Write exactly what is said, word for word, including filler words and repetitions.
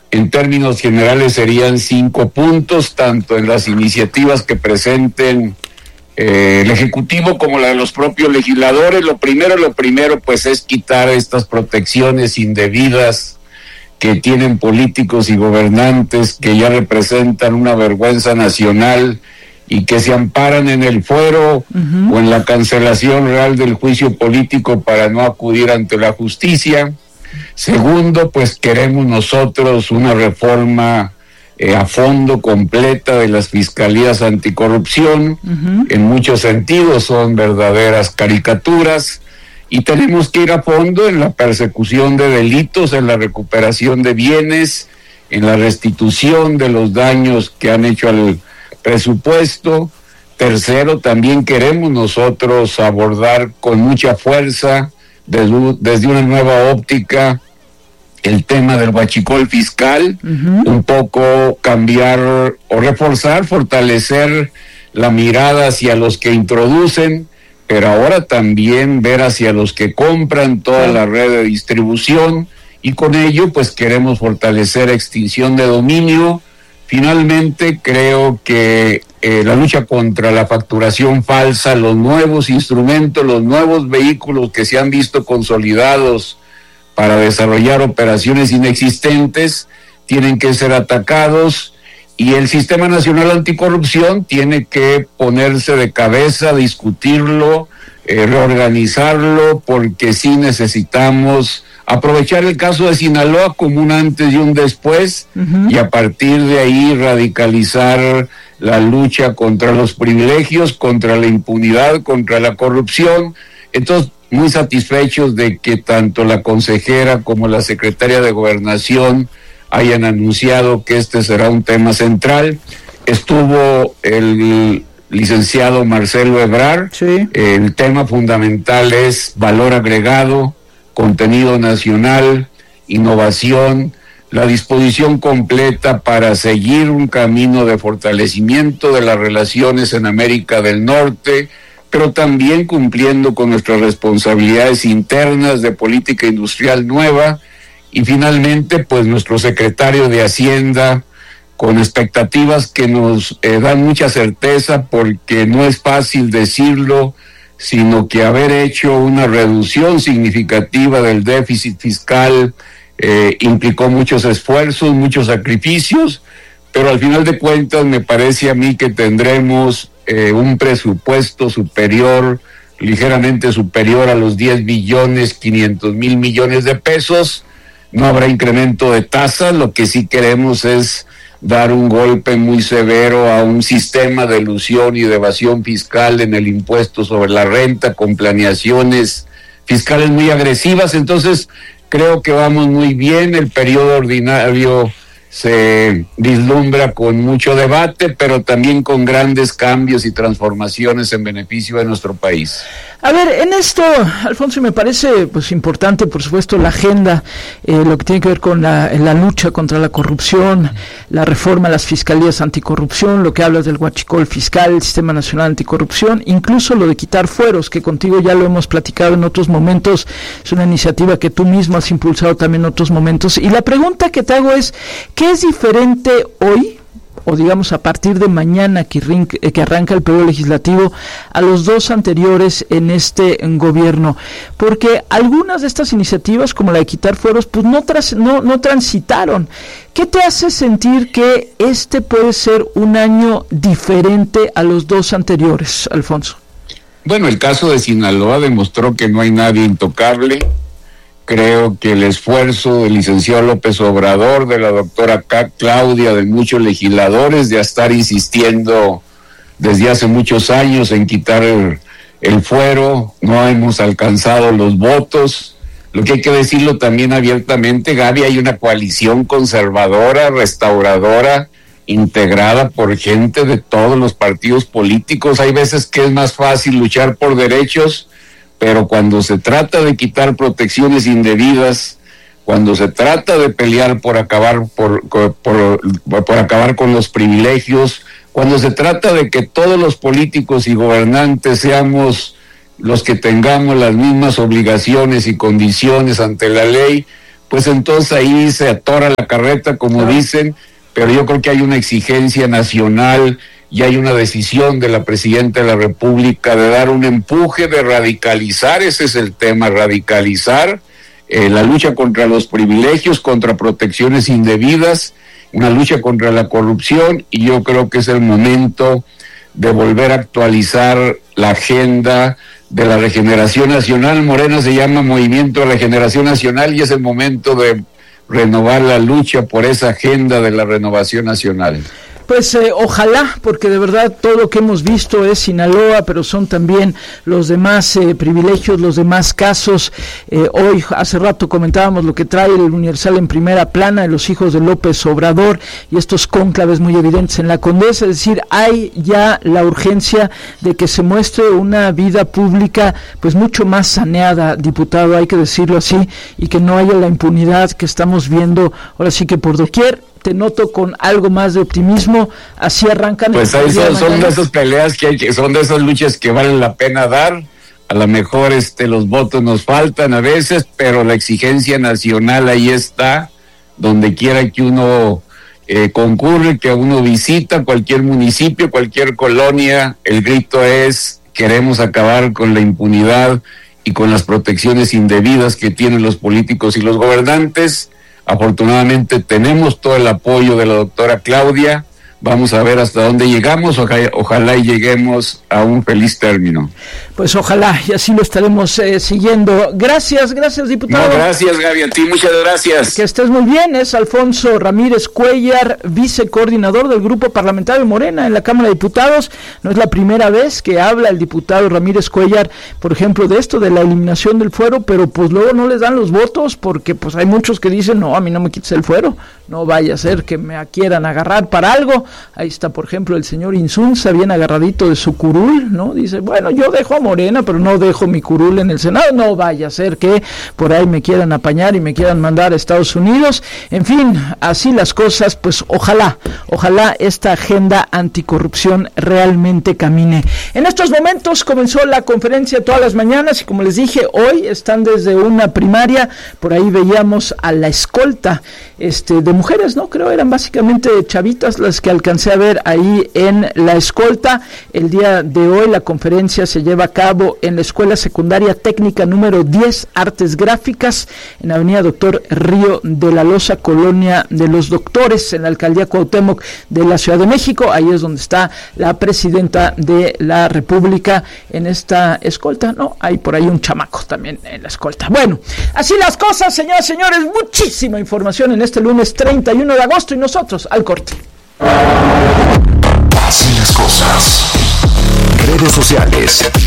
En términos generales serían cinco puntos, tanto en las iniciativas que presenten eh, el Ejecutivo como la de los propios legisladores. Lo primero, lo primero, pues es quitar estas protecciones indebidas que tienen políticos y gobernantes que ya representan una vergüenza nacional y que se amparan en el fuero uh-huh. o en la cancelación real del juicio político para no acudir ante la justicia. Segundo, pues queremos nosotros una reforma eh, a fondo, completa de las fiscalías anticorrupción. Uh-huh. En muchos sentidos son verdaderas caricaturas, y tenemos que ir a fondo en la persecución de delitos, en la recuperación de bienes, en la restitución de los daños que han hecho al presupuesto. Tercero, también queremos nosotros abordar con mucha fuerza, desde, desde una nueva óptica, el tema del huachicol fiscal, uh-huh. un poco cambiar o reforzar, fortalecer la mirada hacia los que introducen, pero ahora también ver hacia los que compran toda la red de distribución, y con ello pues queremos fortalecer extinción de dominio. Finalmente creo que eh, la lucha contra la facturación falsa, los nuevos instrumentos, los nuevos vehículos que se han visto consolidados para desarrollar operaciones inexistentes, tienen que ser atacados, y el Sistema Nacional Anticorrupción tiene que ponerse de cabeza, discutirlo, eh, reorganizarlo, porque sí necesitamos aprovechar el caso de Sinaloa como un antes y un después, uh-huh. y a partir de ahí radicalizar la lucha contra los privilegios, contra la impunidad, contra la corrupción. Entonces, muy satisfechos de que tanto la consejera como la secretaria de Gobernación hayan anunciado que este será un tema central. Estuvo el licenciado Marcelo Ebrard. Sí. El tema fundamental es valor agregado, contenido nacional, innovación, la disposición completa para seguir un camino de fortalecimiento de las relaciones en América del Norte, pero también cumpliendo con nuestras responsabilidades internas de política industrial nueva. Y finalmente, pues nuestro secretario de Hacienda, con expectativas que nos eh, dan mucha certeza, porque no es fácil decirlo, sino que haber hecho una reducción significativa del déficit fiscal eh, implicó muchos esfuerzos, muchos sacrificios, pero al final de cuentas me parece a mí que tendremos eh, un presupuesto superior, ligeramente superior a los diez billones, quinientos mil millones de pesos. No habrá incremento de tasas. Lo que sí queremos es dar un golpe muy severo a un sistema de elusión y de evasión fiscal en el impuesto sobre la renta, con planeaciones fiscales muy agresivas. Entonces, creo que vamos muy bien. El periodo ordinario se vislumbra con mucho debate, pero también con grandes cambios y transformaciones en beneficio de nuestro país. A ver, en esto, Alfonso, me parece pues importante, por supuesto, la agenda, eh, lo que tiene que ver con la, la lucha contra la corrupción, la reforma a las fiscalías anticorrupción, lo que hablas del huachicol fiscal, el Sistema Nacional Anticorrupción, incluso lo de quitar fueros, que contigo ya lo hemos platicado en otros momentos, es una iniciativa que tú mismo has impulsado también en otros momentos. Y la pregunta que te hago es, ¿qué es diferente hoy, o digamos a partir de mañana que, que arranca el periodo legislativo, a los dos anteriores en este en gobierno? Porque algunas de estas iniciativas, como la de quitar fueros, pues no, tras, no, no transitaron. ¿Qué te hace sentir que este puede ser un año diferente a los dos anteriores, Alfonso? Bueno, el caso de Sinaloa demostró que no hay nadie intocable. Creo que el esfuerzo del licenciado López Obrador, de la doctora Claudia, de muchos legisladores, de estar insistiendo desde hace muchos años en quitar el, el fuero, no hemos alcanzado los votos. Lo que hay que decirlo también abiertamente, Gaby, hay una coalición conservadora, restauradora, integrada por gente de todos los partidos políticos. Hay veces que es más fácil luchar por derechos, pero cuando se trata de quitar protecciones indebidas, cuando se trata de pelear por acabar por, por, por, por acabar con los privilegios, cuando se trata de que todos los políticos y gobernantes seamos los que tengamos las mismas obligaciones y condiciones ante la ley, pues entonces ahí se atora la carreta, como dicen, pero yo creo que hay una exigencia nacional y hay una decisión de la Presidenta de la República de dar un empuje, de radicalizar, ese es el tema, radicalizar eh, la lucha contra los privilegios, contra protecciones indebidas, una lucha contra la corrupción, y yo creo que es el momento de volver a actualizar la agenda de la regeneración nacional. Morena se llama Movimiento de Regeneración Nacional y es el momento de renovar la lucha por esa agenda de la renovación nacional. Pues eh, ojalá, porque de verdad todo lo que hemos visto es Sinaloa, pero son también los demás eh, privilegios, los demás casos. Eh, hoy, hace rato comentábamos lo que trae el Universal en primera plana de los hijos de López Obrador y estos cónclaves muy evidentes en la Condesa. Es decir, hay ya la urgencia de que se muestre una vida pública pues mucho más saneada, diputado, hay que decirlo así, y que no haya la impunidad que estamos viendo ahora sí que por doquier. Te noto con algo más de optimismo, así arrancan. Pues ahí son, son de esas peleas que hay que, son de esas luchas que valen la pena dar. A lo mejor este los votos nos faltan a veces, pero la exigencia nacional ahí está, donde quiera que uno eh, concurre, que uno visita cualquier municipio, cualquier colonia, el grito es: queremos acabar con la impunidad y con las protecciones indebidas que tienen los políticos y los gobernantes. Afortunadamente tenemos todo el apoyo de la doctora Claudia. Vamos a ver hasta dónde llegamos, ojalá, ojalá y lleguemos a un feliz término. Pues ojalá, y así lo estaremos eh, siguiendo. Gracias, gracias, diputado. No, gracias, Gaby, a ti, muchas gracias. Que estés muy bien. Es Alfonso Ramírez Cuéllar, vicecoordinador del Grupo Parlamentario Morena en la Cámara de Diputados. No es la primera vez que habla el diputado Ramírez Cuéllar, por ejemplo, de esto, de la eliminación del fuero, pero pues luego no les dan los votos, porque pues hay muchos que dicen, no, a mí no me quites el fuero, no vaya a ser que me quieran agarrar para algo. Ahí está, por ejemplo, el señor Insunza, bien agarradito de su curul, ¿no? Dice, bueno, yo dejo a Morena, pero no dejo mi curul en el Senado, no vaya a ser que por ahí me quieran apañar y me quieran mandar a Estados Unidos. En fin, así las cosas, pues ojalá, ojalá esta agenda anticorrupción realmente camine. En estos momentos comenzó la conferencia todas las mañanas y como les dije, hoy están desde una primaria, por ahí veíamos a la escolta este de mujeres, ¿no? Creo eran básicamente chavitas las que alcancé a ver ahí en la escolta. El día de hoy la conferencia se lleva a cabo en la Escuela Secundaria Técnica número diez, Artes Gráficas, en Avenida Doctor Río de la Loza, Colonia de los Doctores, en la Alcaldía Cuauhtémoc de la Ciudad de México. Ahí es donde está la Presidenta de la República en esta escolta, ¿no? Hay por ahí un chamaco también en la escolta. Bueno, así las cosas, señoras y señores, muchísima información en este lunes treinta y uno de agosto y nosotros al corte. Así las cosas. Redes sociales.